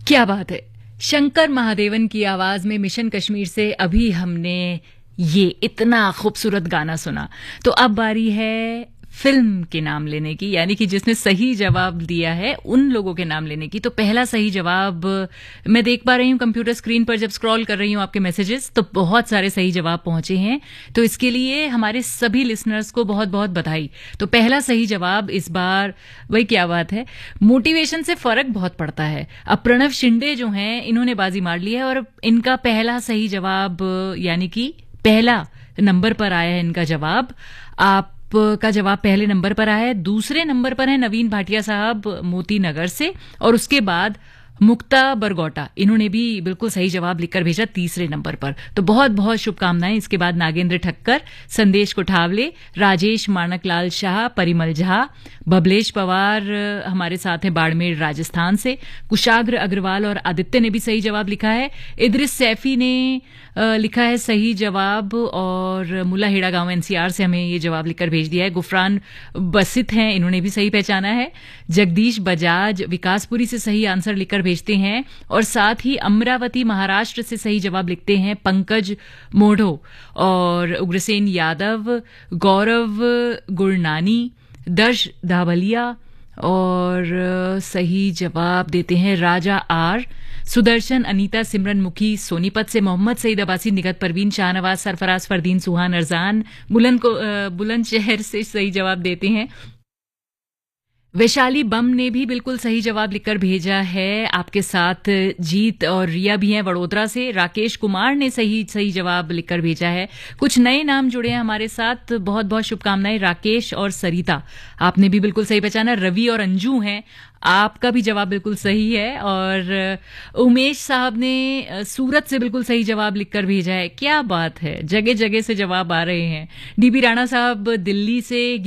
क्या बात है। शंकर महादेवन की आवाज में मिशन कश्मीर से अभी हमने ये इतना खूबसूरत गाना सुना। तो अब बारी है फिल्म के नाम लेने की, यानी कि जिसने सही जवाब दिया है उन लोगों के नाम लेने की। तो पहला सही जवाब मैं देख पा रही हूँ कंप्यूटर स्क्रीन पर, जब स्क्रॉल कर रही हूँ आपके मैसेजेस तो बहुत सारे सही जवाब पहुंचे हैं। तो इसके लिए हमारे सभी लिसनर्स को बहुत बहुत बधाई। तो पहला सही जवाब इस बार, वही क्या बात है, मोटिवेशन से फर्क बहुत पड़ता है। अब प्रणव शिंदे जो हैं इन्होंने बाजी मार ली है और इनका पहला सही जवाब, यानी कि पहला नंबर पर आया है इनका जवाब। आप का जवाब पहले नंबर पर आया है। दूसरे नंबर पर है नवीन भाटिया साहब मोती नगर से, और उसके बाद मुक्ता बरगोटा, इन्होंने भी बिल्कुल सही जवाब लिखकर भेजा तीसरे नंबर पर। तो बहुत बहुत शुभकामनाएं। इसके बाद नागेंद्र ठक्कर, संदेश कोठावले, राजेश माणकलाल शाह, परिमल झा, बबलेश पवार हमारे साथ हैं बाड़मेर राजस्थान से, कुशाग्र अग्रवाल और आदित्य ने भी सही जवाब लिखा है। इद्रिस सैफी ने लिखा है सही जवाब, और मुला हेड़ा गांव एनसीआर से हमें ये जवाब लिखकर भेज दिया है। गुफरान बसित हैं, इन्होंने भी सही पहचाना है। जगदीश बजाज विकासपुरी से सही आंसर लिखकर भेजते हैं, और साथ ही अमरावती महाराष्ट्र से सही जवाब लिखते हैं पंकज मोढ़ो, और उग्रसेन यादव, गौरव गुरनानी, दर्श धावलिया, और सही जवाब देते हैं राजा आर, सुदर्शन, अनीता, सिमरन मुखी सोनीपत से, मोहम्मद सईद अब्बासी, निगत परवीन, शाहनवाज, सरफराज, फरदीन, सुहान, अरजान बुलंदशहर से सही जवाब देते हैं। वैशाली बम ने भी बिल्कुल सही जवाब लिखकर भेजा है। आपके साथ जीत और रिया भी हैं वडोदरा से। राकेश कुमार ने सही जवाब लिखकर भेजा है। कुछ नए नाम जुड़े हैं हमारे साथ, बहुत बहुत शुभकामनाएं। राकेश और सरिता, आपने भी बिल्कुल सही पहचाना। रवि और अंजू हैं, आपका भी जवाब बिल्कुल सही है। और उमेश साहब ने सूरत से बिल्कुल सही जवाब लिखकर भेजा है। क्या बात है, जगह जगह से जवाब आ रहे हैं। डीबी राणा साहब दिल्ली से,